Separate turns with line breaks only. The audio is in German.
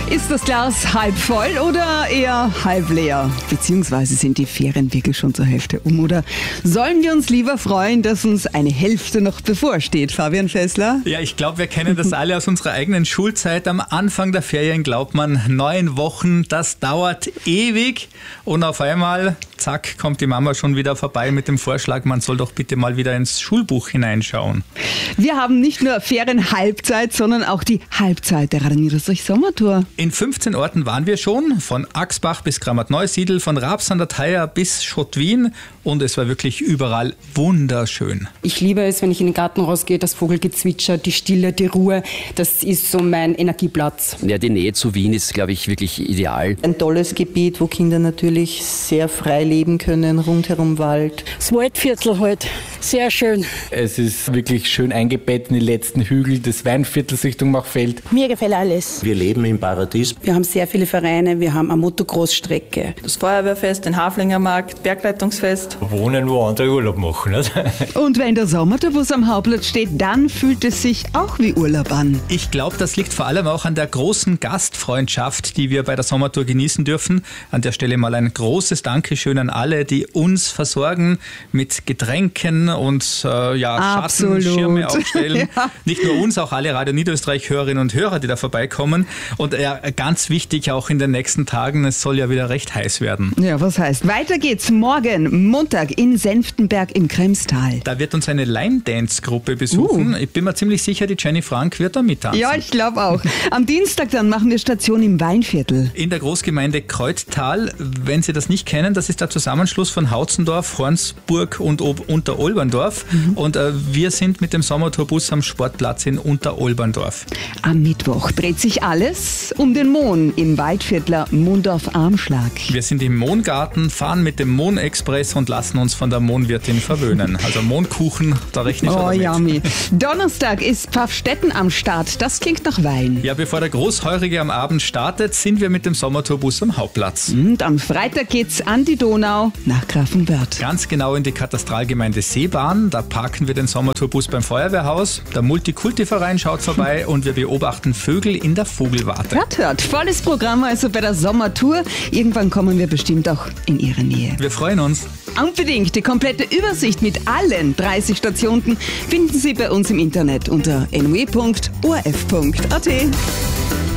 Ist das Glas halb voll oder eher halb leer? Beziehungsweise sind die Ferien wirklich schon zur Hälfte um? Oder sollen wir uns lieber freuen, dass uns eine Hälfte noch bevorsteht, Fabian Fessler?
Ja, ich glaube, wir kennen das alle aus unserer eigenen Schulzeit. Am Anfang der Ferien glaubt man, 9 Wochen, das dauert ewig. Und auf einmal, zack, kommt die Mama schon wieder vorbei mit dem Vorschlag, man soll doch bitte mal wieder ins Schulbuch hineinschauen.
Wir haben nicht nur Ferienhalbzeit, sondern auch die Halbzeit der Radler Niederösterreich Sommertour.
In 15 Orten waren wir schon, von Axbach bis Grammat-Neusiedl, von Raps an der Thaya bis Schottwien, und es war wirklich überall wunderschön.
Ich liebe es, wenn ich in den Garten rausgehe, das Vogelgezwitscher, die Stille, die Ruhe, das ist so mein Energieplatz.
Ja, die Nähe zu Wien ist, glaube ich, wirklich ideal.
Ein tolles Gebiet, wo Kinder natürlich sehr frei leben können, rundherum Wald.
Das Waldviertel halt, sehr schön.
Es ist wirklich schön eingebettet in die letzten Hügel des Weinviertels Richtung Machfeld.
Mir gefällt alles.
Wir leben im Paradies.
Wir haben sehr viele Vereine, wir haben eine Motocross-Strecke.
Das Feuerwehrfest, den Haflingermarkt, Bergleitungsfest.
Wohnen, wo andere Urlaub machen. Nicht?
Und wenn der Sommertourbus am Hauptplatz steht, dann fühlt es sich auch wie Urlaub an.
Ich glaube, das liegt vor allem auch an der großen Gastfreundschaft, die wir bei der Sommertour genießen dürfen. An der Stelle mal ein großes Dankeschön an alle, die uns versorgen mit Getränken und Schattenschirme aufstellen. Ja. Nicht nur uns, auch alle Radio Niederösterreich Hörerinnen und Hörer, die da vorbeikommen. Und ganz wichtig auch in den nächsten Tagen, es soll ja wieder recht heiß werden.
Ja, was heißt? Weiter geht's morgen, Montag, in Senftenberg im Kremstal.
Da wird uns eine Line-Dance-Gruppe besuchen. Ich bin mir ziemlich sicher, die Jenny Frank wird da mittanzen.
Ja, ich glaube auch. Am Dienstag dann machen wir Station im Weinviertel.
In der Großgemeinde Kreuztal. Wenn Sie das nicht kennen, das ist der Zusammenschluss von Hautzendorf, Hornsburg und Unterolberndorf. Und wir sind mit dem Sommertourbus am Sportplatz in Unterolberndorf.
Am Mittwoch dreht sich alles um den Mohn im Waldviertler Mondorf-Armschlag.
Wir sind im Mohngarten, fahren mit dem Mohn-Express und lassen uns von der Mohnwirtin verwöhnen. Also Mohnkuchen, da rechne ich schon damit.
Yummy. Donnerstag ist Pfaffstätten am Start. Das klingt nach Wein.
Ja, bevor der Großheurige am Abend startet, sind wir mit dem Sommertourbus am Hauptplatz.
Und am Freitag geht's an die Donau nach Grafenwörth.
Ganz genau in die Katastralgemeinde Seebahn. Da parken wir den Sommertourbus beim Feuerwehrhaus. Der Multikulti-Verein schaut vorbei und wir beobachten Vögel in der Vogelwarte.
Hört. Volles Programm also bei der Sommertour. Irgendwann kommen wir bestimmt auch in Ihre Nähe.
Wir freuen uns.
Unbedingt. Die komplette Übersicht mit allen 30 Stationen finden Sie bei uns im Internet unter nw.orf.at.